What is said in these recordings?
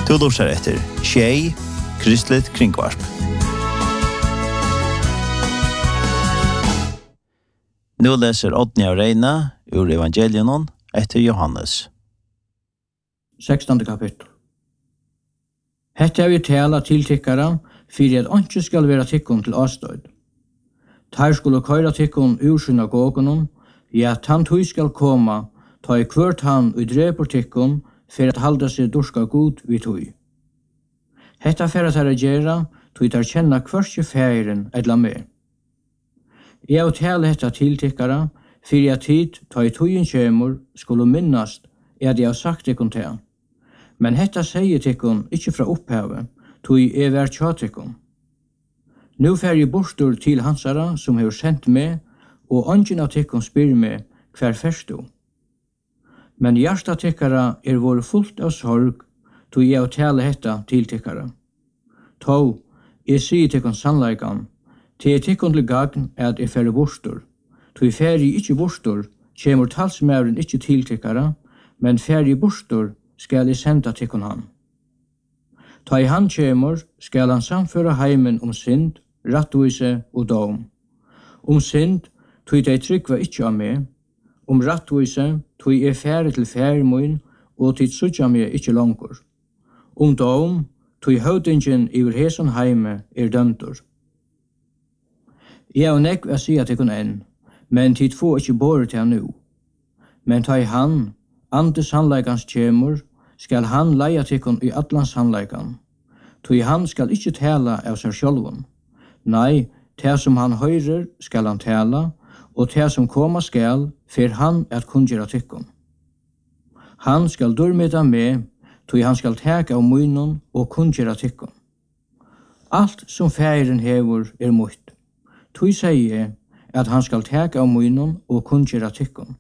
Du lurer etter Tjei, Kristelig Kringvarp. Nå leser Odni av Reina ur Evangelion etter Johannes. 16. kapittel. Hetta vi tala til tikkara, fyrir at ikke skal være tikkun til avstøyd. Tar skulle køyra tikkun ur synagogunum, ja, han tog skal koma, ta i kvørt han og dreper tikkun, for at halda seg dorska god vid tog. Hetta for at herre gjerra, tog tar kjenna kvørste færen edla med. Jeg og tale hetta til tikkara, fyrir at tid, ta i togin kjemur, skulle minnast, jeg har sagt tikkun til. Men hetta sier tikkun ikkje fra opphavet, tog jeg vær tjatikkun. Nu fer jeg bortur til hansara som har sendt meg, og ongin av tikkun spyr meg hver ferstu. Men hjärsta tikkara vore fullt av sorg, tog jeg å tale hetta til tikkara. Tå, jeg sier tikkun sannleikan, til tikkun til gagn at jeg fer bortur. Tog fer jeg ikkje bortur, kjemur talsmævren ikkje til tikkara, men fer jeg bortur, skal jeg senda tikkun han. Ta i han kjemur, skal han samføra heimen synd, rattvise og dom. Synd, tog de tryggva ikkje av meg, rattvise, tog jeg fære til færmoin, og tid sutja meg ikkje langkur. Dom, tog høvdingen iver heson heime dømtur. Jeg og nekv jeg sier til enn, men tid få ikkje båre til nu. Men ta i han, ante sannleikans kjemur, skal han leia tikkun i atlans sannleikan. Tog han skal ikkje tala av seg sjálvun. Nei, det som han høyrer skal han tala, og det som koma skal, for han at kunngjera tikkun. Han skal durmita med, tog han skal teka av munnen og kunngjera tikkun. Alt som færen hevur mutt. Tog sier at han skal teka av munnen og kunngjera tikkun.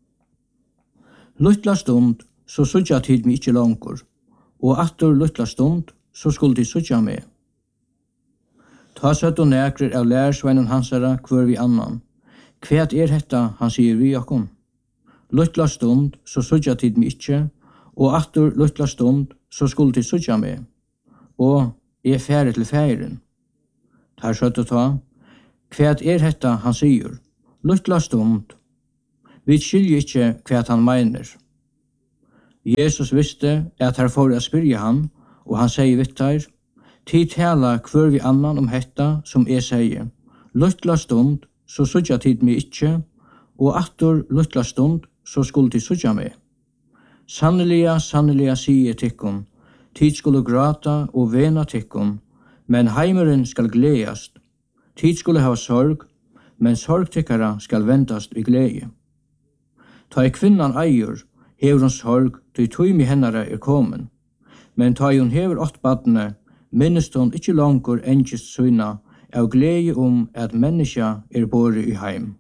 Luttla stund, så sutja tid mi ikkje langkur, og aftur luttla stund, så skulle de sutja med. Ta søtt og nekrer av lærersveinen hansara kvør vi annan. Kvært hetta, han sier vi okkom. Luttla stund, så sutja tid mi ikkje, og aftur luttla stund, så skulle de sutja med. Og jeg fære til færen. Ta søtt og ta. Kvært hetta, han sier. Luttla stund. Vi skiljer ikkje kvært han meiner. Jesus visste at her får jeg spyrja han, og han sier vitt her, tid tala kvør vi annan hetta som jeg sier. Luttla stund, så sutja tid mi ikkje, og aftur luttla stund, så skulle de sutja med. Sanneliga, sanneliga sier tikkun, tid skulle grata og vena tikkun, men heimeren skal gledast. Tid skulle ha sorg, men sorgtikkara skal ventast i glede. Ta i kvinnan eier, hever hon sorg, tog mi hennara komen. Men ta i hon hever 8 badne, minnest hon ikkje langkur engist syna, av glede at menneska båre i heim.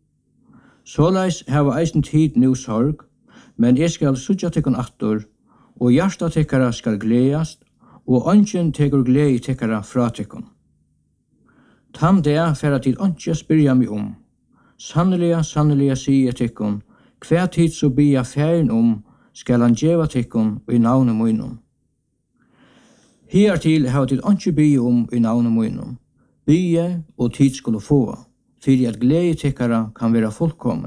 Såleis hava eisen tid nu sorg, men jeg skal sutja tikkun aftur, og hjärsta tikkara skal gledast, og ongen tekur glede tikkara fra tikkun. Tam det for at tid ongen spyrja mi Sanneliga, sanneliga sier tikkun, hver tid så bia færen skal han djeva tikkun i navnet munnum. Hiertil har tid onge bia i navnet munnum. Bia og tid skulle få, fyrir at glede tikkara kan være fullkommen.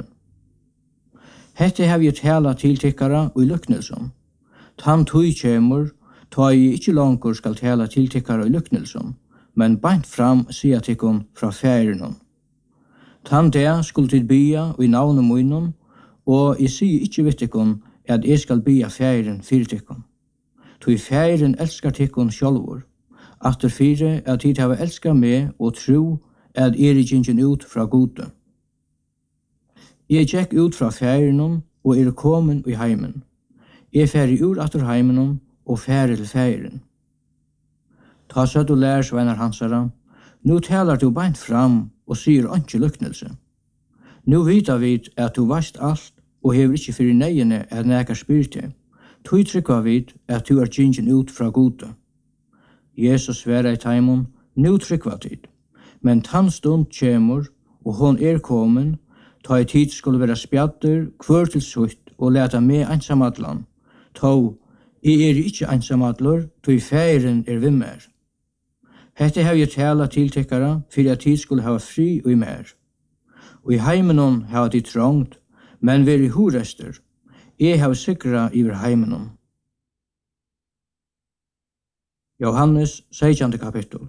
Hette har vi tala til tikkara i lyknelsom. Tam tog kjemur, ta i ikkje langkur skal tala til tikkara i lyknelsom, men beint fram sier tikkun fra færen Tam det skulle tid bia i navnet munnum, og jeg sier ikkje vitt tikkun at jeg skal bia færen fyrir tikkun. Tog færen elskar tikkun sjálvur, aftur fire at tid hava elskar meg og tro at gingen ut fra gode. Jeg gikk ut fra færen og komen i heimen. Jeg færi ur atur heimen og færi til færen. Ta søtt og lær sveinar hansara, nu talar du beint fram og sier ikke lyknelse. Nu vita vi at du varst alt og hever ikkje fyrir neiene at nekar spyrte. Tui trykva vid at du gingen ut fra gode. Jesus sværa i taimon, nu trykva tid. Men tann stund kjemur, og hon komen, ta i tid skulle vera spjadder, kvør til sutt, og leta med einsamadlan. Tå, ikke einsamadlor, tog færen vi mer. Hette har jeg tala til tekkara, for at tid skulle ha fri og mer. Og i heimenon har de trångt, men vi i horester. Jeg har sikra iver heimenon. Johannes 16. kapittel.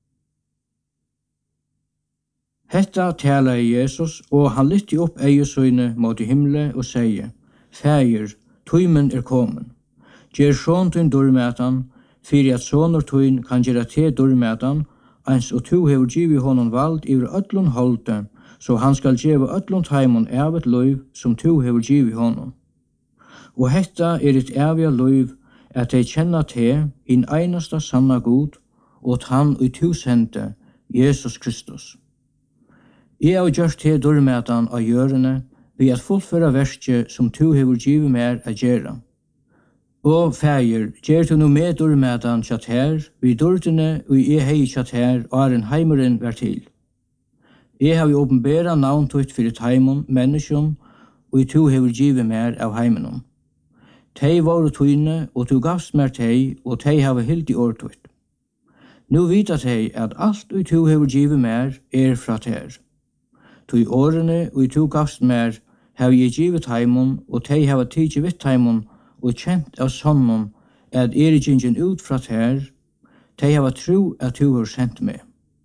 Hetta tala Jesus, og han lytti opp eiesøyne mot i himle og sier, Fægir, tøymen kommen. Gjer sjån tøyn dormætan, fyrir at sånor tøyn kan gjera te dormætan, eins og tu hever givi honom vald iver öllun holde, så han skal gjeva öllun taimon evet løyv som tu hever givi honom. Og hetta et evig løyv at de kjenna te in einasta sanna god, og at han og tu sendte Jesus Kristus. Jeg har gjort te dormætan av gjørene, vi at fullføra verskje som tu hever givi mer a gjera. Og fægir, gjer du no med dormætan kjatt her, vi dordene og jeg hei kjatt her, og en heimeren vær til. Jeg har jo åpenbæra navntøyt fyrir taimon, menneskjon, og tu hever givi mer av heimenon. Tei var tøyne, og tu gavst mer tei, og tei hava hilt i årtøyt. Nu vita tei at alt og tu hever givi mer fra ter. Tui årene og tu gavst mer, hava jeg givet taimon, og tei hava tidsi vitt taimon, og kjent av sonnon at gingen ut fra ter, tei hava tro at tu har sendt meg.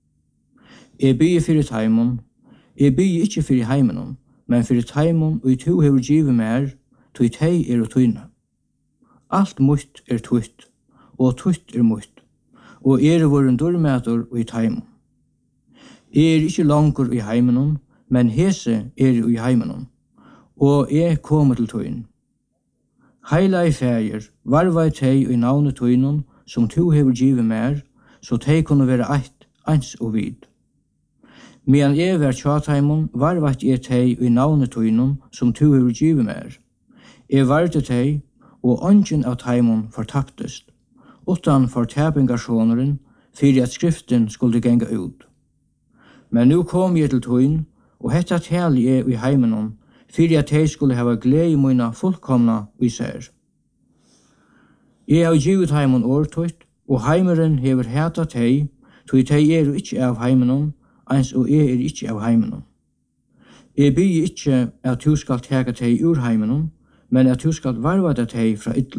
Jeg bygge fyrir taimon, jeg bygge ikkje fyrir heimenon, men fyrir taimon og tu hever givet mer, tui tei og tøyna. Alt mutt tøyt, og tøyt mutt, og voren dormætor og i taimon. Jeg ikkje langur i heimenon, men hese i heimenon, og kommer til tøyn. Heila i fægir, varva i tei og i navnet tøynon, som tu hever givet mer, så tei kunne være eins og vid. Medan var tjataimon, varva i tei og i navnet tøynon, som tu hever givet mer. Varte tei, og ongen av taimon fortaptest, utan fortapingasjoneren, fyrir at skriften skulle genga ut. Men nu kom jeg til tøyn, og hetta tali i heimenon, fyrir at tei skulle hava glei i møyna fullkomna i ser. Jeg har givet heimon årtøyt, og heimeren hever heta tei, tog tei ikkje av heimenon, eins og ikkje av heimenon. Jeg bygger ikkje at du skal teka tei ur heimenon, men at du skal varva det tei fra ytla.